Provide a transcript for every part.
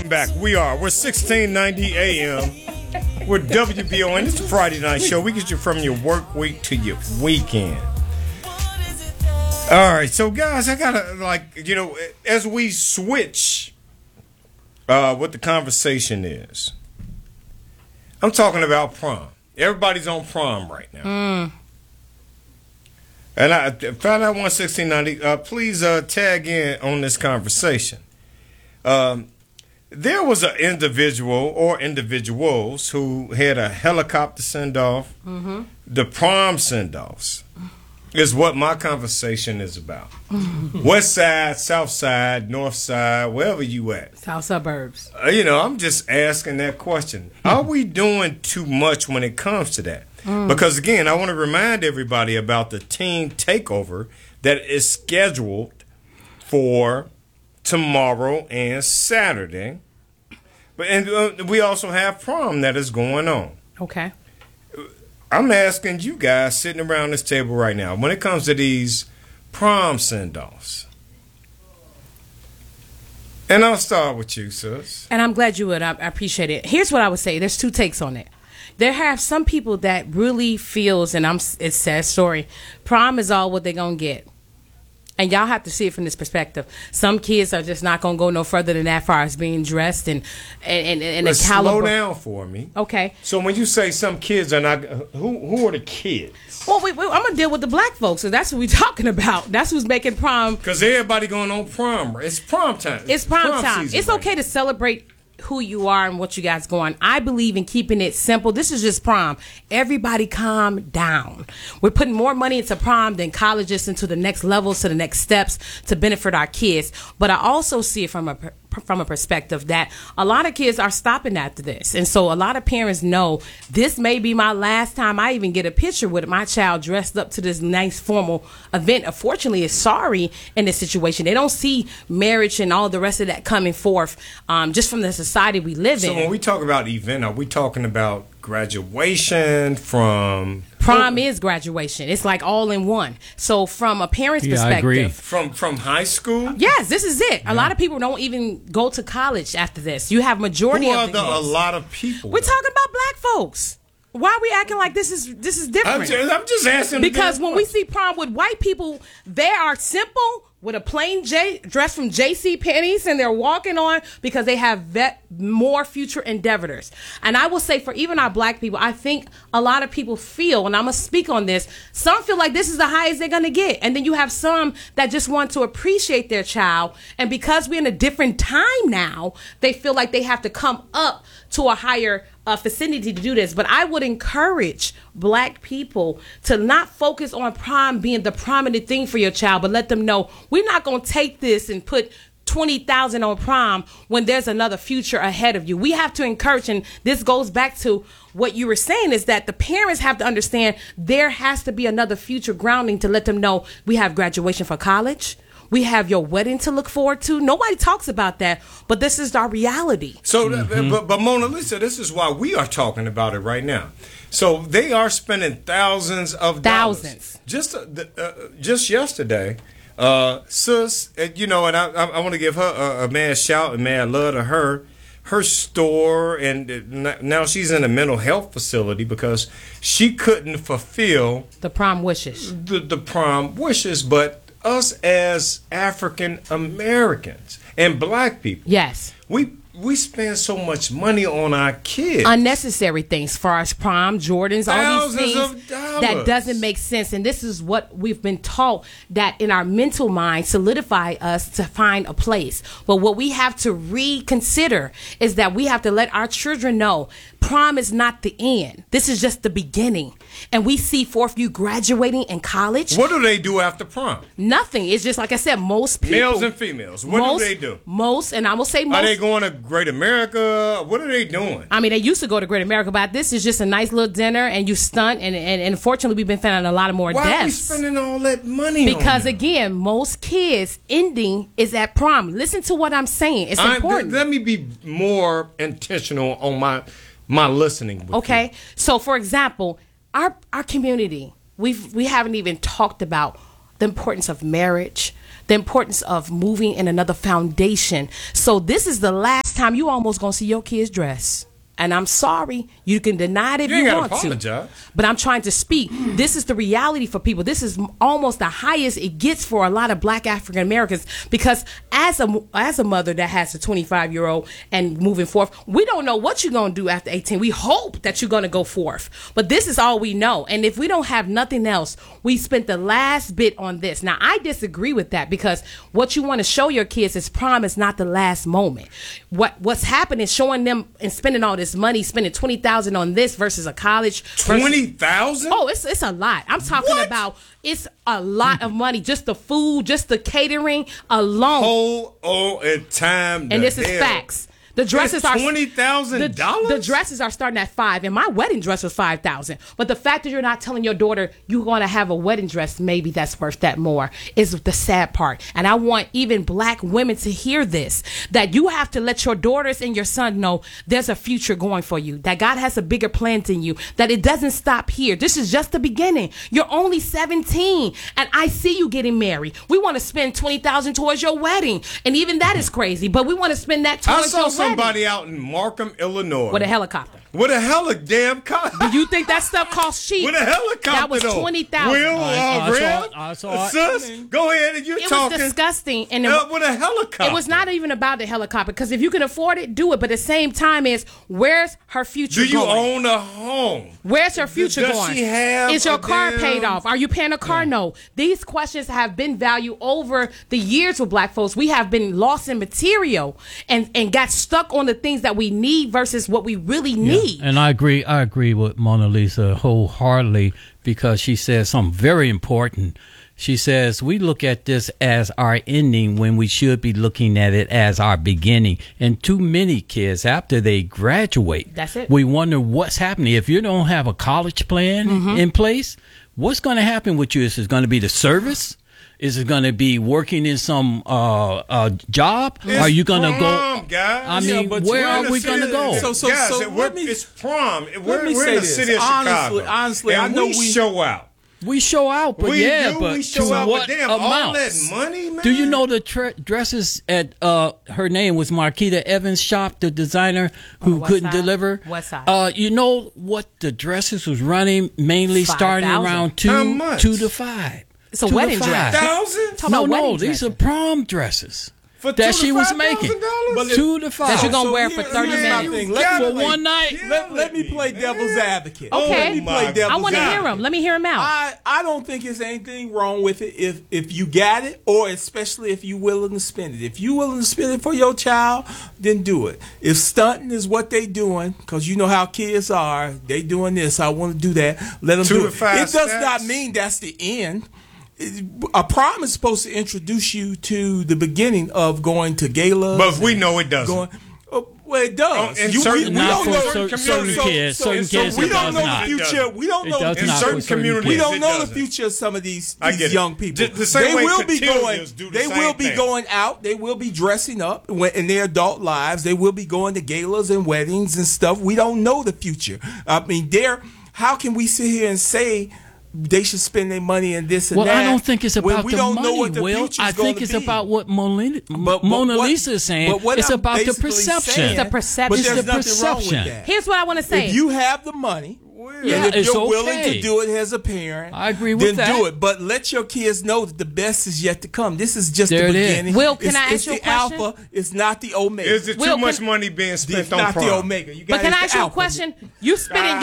welcome back. We're 1690 AM. We're WBON. It's a Friday night show. We get you from your work week to your weekend. All right, so guys, I gotta as we switch what the conversation is. I'm talking about prom. Everybody's on prom right now. And I found out 1690. Please tag in on this conversation. There was an individual or individuals who had a helicopter send off. The prom send offs is what my conversation is about. West side, south side, north side, wherever you at. South suburbs. I'm just asking that question. Are we doing too much when it comes to that? Because, again, I want to remind everybody about the teen takeover that is scheduled for tomorrow and Saturday. And we also have prom that is going on. Okay. I'm asking you guys sitting around this table right now, when it comes to these prom send-offs. And I'll start with you, sis. And I'm glad you would. I appreciate it. Here's what I would say. There's two takes on it. There have some people that really feels, and it's a sad story, prom is all what they're going to get. And y'all have to see it from this perspective. Some kids are just not going to go no further than that far as being dressed and the caliber. Slow down for me. Okay. So when you say some kids are not, who are the kids? Well, I'm going to deal with the black folks, so that's what we're talking about. That's who's making prom. Because everybody going on prom. It's prom time. It's prom time. It's right okay now to celebrate who you are and what you guys going. I believe in keeping it simple. This is just prom. Everybody calm down. We're putting more money into prom than colleges into the next levels, to the next steps to benefit our kids. But I also see it from a perspective that a lot of kids are stopping after this. And so a lot of parents know this may be my last time I even get a picture with my child dressed up to this nice formal event. Unfortunately, is sorry in this situation. They don't see marriage and all the rest of that coming forth just from the society we live in. So when we talk about event, are we talking about graduation from... Prom is graduation. It's like all in one. So from a parent's perspective, I agree. From high school? Yes, this is it. A lot of people don't even go to college after this. You have majority Who of are the the a kids. lot of people? We're talking about black folks. Why are we acting like this is different? I'm just asking. Because when we see prom with white people, they are simple with a plain dress from J.C. Penney's, and they're walking on because they have more future endeavors. And I will say for even our black people, I think a lot of people feel, and I'm going to speak on this, some feel like this is the highest they're going to get. And then you have some that just want to appreciate their child. And because we're in a different time now, they feel like they have to come up to a higher vicinity to do this. But I would encourage black people to not focus on prom being the prominent thing for your child, but let them know we're not going to take this and put 20,000 on prom when there's another future ahead of you. We have to encourage, and this goes back to what you were saying, is that the parents have to understand there has to be another future grounding to let them know we have graduation for college. We have your wedding to look forward to. Nobody talks about that, but this is our reality. So, but Mona Lisa, this is why we are talking about it right now. So they are spending thousands of dollars. Just yesterday, sis, and I want to give her a mad shout and mad love to her. Her store, and now she's in a mental health facility because she couldn't fulfill the prom wishes. The prom wishes, but us as African Americans and black people, yes, we spend so much money on our kids. Unnecessary things for our prom, Jordans, all these things of dollars. That doesn't make sense. And this is what we've been taught, that in our mental mind solidify us to find a place. But what we have to reconsider is that we have to let our children know prom is not the end. This is just the beginning. And we see forth you graduating in college. What do they do after prom? Nothing. It's just like I said, most people. Males and females. What do they do? Most, and I will say most. Are they going to Great America? What are they doing? I mean, they used to go to Great America, but this is just a nice little dinner, and you stunt, and unfortunately, we've been finding a lot of more deaths. Why are we spending all that money Because, on them? again, most kids' ending is at prom. Listen to what I'm saying. It's important. Let me be more intentional on my listening with okay? you. So, for example, our community, we haven't even talked about the importance of marriage, the the importance of moving in another foundation. So this is the last time you almost gonna see your kids dress. And I'm sorry, you can deny it if you want to. But I'm trying to speak. This is the reality for people. This is almost the highest it gets for a lot of Black African Americans, because as a mother that has a 25-year-old and moving forth, we don't know what you're going to do after 18. We hope that you're going to go forth. But this is all we know. And if we don't have nothing else, we spent the last bit on this. Now, I disagree with that, because what you want to show your kids is prom is not the last moment. What's happening is showing them and spending all this money, spending $20,000 on this versus a college. $20,000? Oh, it's a lot. I'm talking about, it's a lot of money. Just the food, just the catering alone. And time. And this is facts. The dresses are $20,000. The dresses are starting at $5,000, and my wedding dress was $5,000. But the fact that you're not telling your daughter you're going to have a wedding dress, maybe that's worth that more, is the sad part. And I want even Black women to hear this, that you have to let your daughters and your son know there's a future going for you, that God has a bigger plan than you, that it doesn't stop here. This is just the beginning. You're only 17, and I see you getting married. We want to spend $20,000 towards your wedding, and even that is crazy. But we want to spend that towards your wedding. Somebody out in Markham, Illinois, with a helicopter. With a damn car. Do you think that stuff costs cheap? With a helicopter. That was $20,000. Sis, go ahead and you're talking. It was disgusting. And with a helicopter. It was not even about the helicopter, because if you can afford it, do it. But at the same time, where's her future going? Do you own a home? Where's her future going? Does she have Is your car paid off? Are you paying a car note? These questions have been valued over the years with Black folks. We have been lost in material and got stuck on the things that we need versus what we really need. And I agree with Mona Lisa wholeheartedly, because she says something very important. She says we look at this as our ending when we should be looking at it as our beginning. And too many kids, after they graduate, that's it. We wonder what's happening. If you don't have a college plan in place, what's going to happen with you? Is it going to be the service? Is it going to be working in some job? Are you going to go? Guys. I mean, where are we going to go? It's prom. We're in the city of Chicago. Honestly, and I know we show out. We show out, but we to show out, what but damn, amounts? all that money, man. Do you know the dresses at her name was Marquita Evans' shop, the designer who couldn't deliver? West Side. You know what the dresses was running mainly starting around 2 to 5. It's a wedding dress. $1,000? No, these are prom dresses that she was making. $2 to $5. That you're gonna wear for 30 minutes for one night. Let me play devil's advocate. Okay, I want to hear him. Let me hear him out. I don't think there's anything wrong with it if you got it, or especially if you're willing to spend it. If you're willing to spend it for your child, then do it. If stunting is what they doing, because you know how kids are, they doing this, I want to do that. Let them do it. It does not mean that's the end. A prom is supposed to introduce you to the beginning of going to galas. But we know it doesn't. Well, it does. We don't know certain kids. We don't know the future. We don't know in certain communities. We don't know the future of some of these young people. They will be going. They will be going out. They will be dressing up in their adult lives. They will be going to galas and weddings and stuff. We don't know the future. I mean, how can we sit here and say they should spend their money in this and that? Well, I don't think it's about the money, Will. I think it's about what Mona Lisa is saying. It's about the perception. It's the perception. But there's nothing wrong with that. Here's what I want to say. If you have the money, and if you're willing to do it as a parent, I agree with that. Then do it. But let your kids know that the best is yet to come. This is just the beginning. Will, can I ask you a question? It's the alpha. It's not the omega. Is there too much money being spent on prom? Not the omega. But can I ask you a question? You spending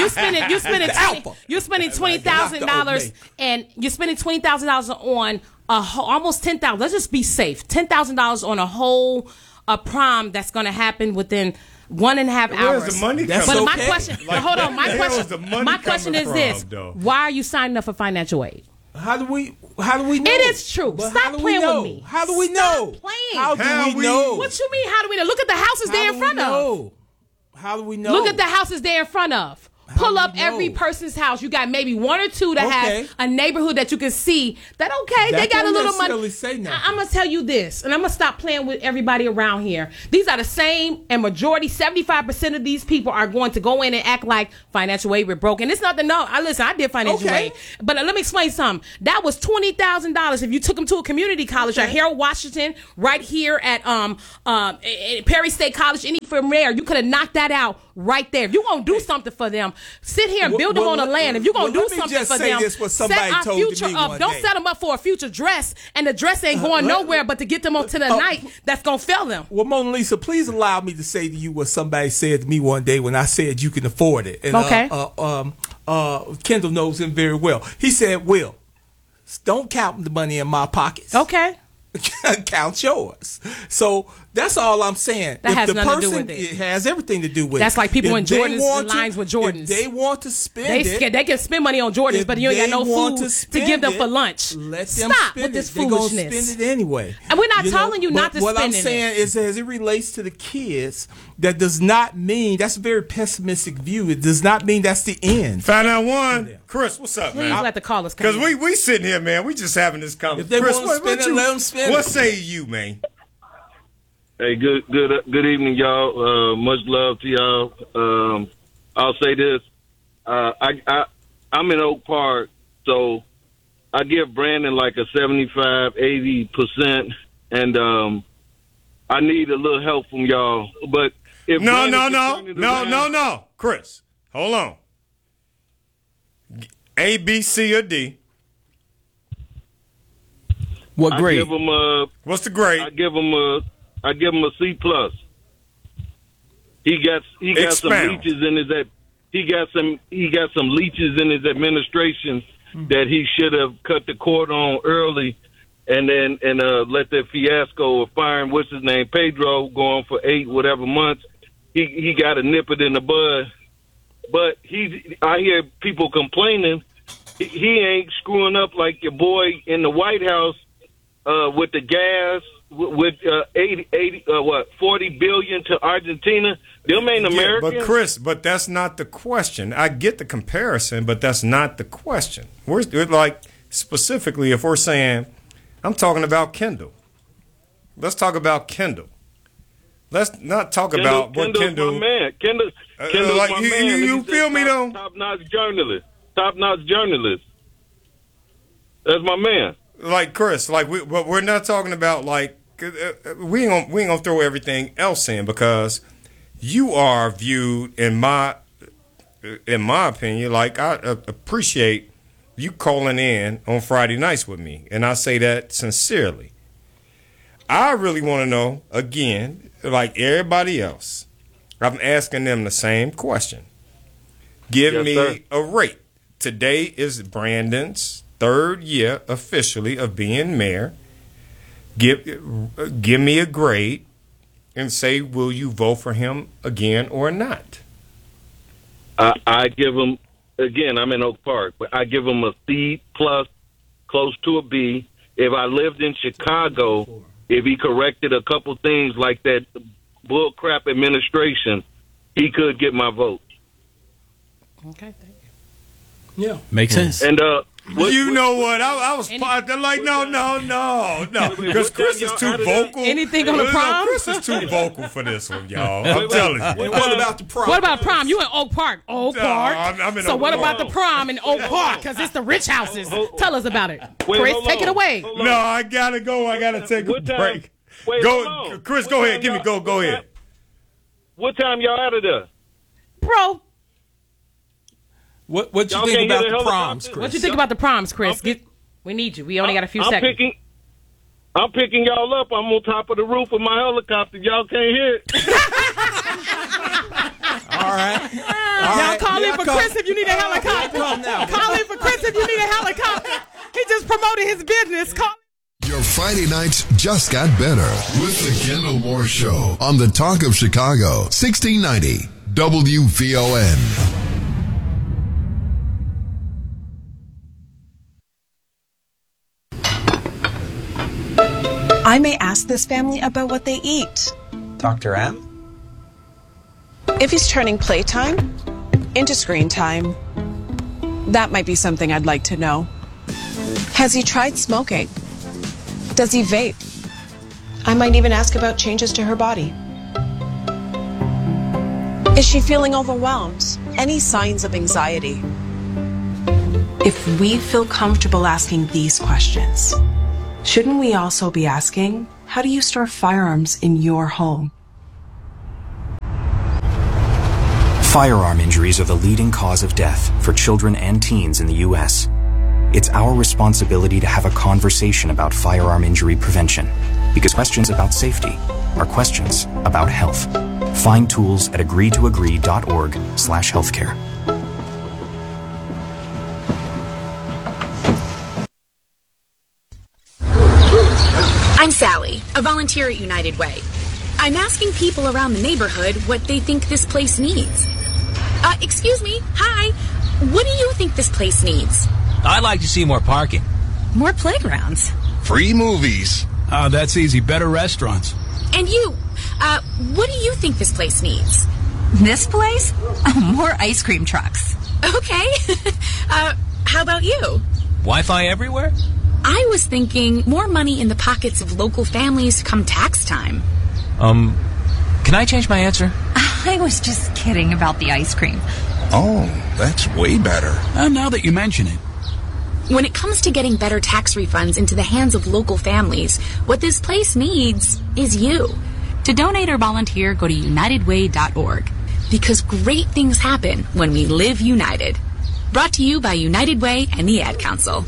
$20,000, and you're spending $20,000 on almost $10,000. Let's just be safe. $10,000 on a whole prom that's going to happen within 1.5 hours. Where's the money coming? But my question, hold on. My question is this: why are you signing up for financial aid? How do we know? It is true. Stop playing with me. How do we know? How do we know? What you mean? How do we know? Look at the houses they're in front of. How do we know? Look at the houses they're in front of. pull up every person's house. You got maybe one or two that has a neighborhood that you can see that, they got a little money. I'm going to tell you this, and I'm going to stop playing with everybody around here. These are the same, and majority, 75% of these people are going to go in and act like financial aid, we're broke. And it's nothing, I did financial aid. But let me explain something. That was $20,000 if you took them to a community college at Harold Washington, right here at Perry State College, any from there. You could have knocked that out right there. If you're going to do something for them, sit here and build them on the land. If you're going to do something for them, set our future up. Don't set them up for a future dress, and the dress ain't going nowhere but to get them onto the night that's going to fail them. Well, Mona Lisa, please allow me to say to you what somebody said to me one day when I said you can afford it. And, Kendall knows him very well. He said, Will, don't count the money in my pockets. Okay. Count yours. So that's all I'm saying. That has nothing to do with it. It has everything to do with it. That's like people in Jordans, lines with Jordans. If they want to spend they can spend money on Jordans, but you ain't got no food to give them for lunch. Let them Stop spend with this They're going to foolishness. spend it anyway. And we're not telling you not to spend it. What I'm saying is, as it relates to the kids, that does not mean, that's a very pessimistic view. It does not mean that's the end. Find out one. Chris, what's up, man? Please let the callers come. Because we sitting here, man. We just having this conversation. If they want to spend it, let them spend it. What say you, man? Hey, good evening, y'all. Much love to y'all. I'll say this: I'm in Oak Park, so I give Brandon like a 75-80%, and I need a little help from y'all. But if no, Chris, hold on. A, B, C, or D. What grade? What's the grade? I give him a C+. He got some leeches in his he got some leeches in his administration that he should have cut the cord on early, and let that fiasco of firing what's his name, Pedro, go on for 8 whatever months. He got to nip it in the bud. But I hear people complaining he ain't screwing up like your boy in the White House with the gas, with 40 billion to Argentina. Them ain't American. But Chris, that's not the question. I get the comparison, but that's not the question. We're like, specifically, if we're saying, I'm talking about Kendall. Let's talk about Kendall. Let's not talk about what Kendall. My man. Kendall's like, my man. You feel me though? Top-notch journalist. That's my man. Like Chris, but we're not talking about like we ain't gonna throw everything else in, because you are viewed in my opinion. Like, I appreciate you calling in on Friday nights with me, and I say that sincerely. I really want to know, again, like everybody else, I'm asking them the same question. Give me a rate. Today is Brandon's 3rd year officially of being mayor. Give me a grade and say, will you vote for him again or not? I give him, again, I'm in Oak Park, but I give him a C+, close to a B. If I lived in Chicago, if he corrected a couple things like that bullcrap administration, he could get my vote. Okay, thank you. Yeah. Makes sense. And know what? I was like, no. Because Chris is too vocal. Anything on the prom? Chris is too vocal for this one, y'all. I'm telling you. What about the prom? What about prom? You in Oak Park. Oak Park. I'm in so Oak what Park. about the prom in Oak Park? Because it's the rich houses. Tell us about it. Chris, take it away. No, I got to go. I got to take a break. Go, Chris, go ahead. Go ahead. What time y'all out of there? Bro. What you think about the proms, Chris? What you think about the proms, Chris? We need you. We only got a few seconds. I'm picking y'all up. I'm on top of the roof of my helicopter. Y'all can't hear it. All right. Y'all call in for Chris if you need a helicopter. Call in for Chris if you need a helicopter. He just promoted his business. Your Friday nights just got better with the Kendall Moore Show on the Talk of Chicago, 1690 WVON. I may ask this family about what they eat. Dr. M? If he's turning playtime, into screen time. That might be something I'd like to know. Has he tried smoking? Does he vape? I might even ask about changes to her body. Is she feeling overwhelmed? Any signs of anxiety? If we feel comfortable asking these questions, shouldn't we also be asking, how do you store firearms in your home? Firearm injuries are the leading cause of death for children and teens in the U.S. It's our responsibility to have a conversation about firearm injury prevention, because questions about safety are questions about health. Find tools at agree2agree.org/healthcare. I'm Sally, a volunteer at United Way. I'm asking people around the neighborhood what they think this place needs. Excuse me, hi. What do you think this place needs? I'd like to see more parking. More playgrounds. Free movies. That's easy. Better restaurants. And you, what do you think this place needs? This place? Oh, more ice cream trucks. Okay. How about you? Wi-Fi everywhere? I was thinking more money in the pockets of local families come tax time. Can I change my answer? I was just kidding about the ice cream. Oh, that's way better. Now that you mention it. When it comes to getting better tax refunds into the hands of local families, what this place needs is you. To donate or volunteer, go to unitedway.org. Because great things happen when we live united. Brought to you by United Way and the Ad Council.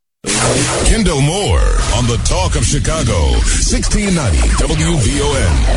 Kendall Moore on the Talk of Chicago, 1690 WVON.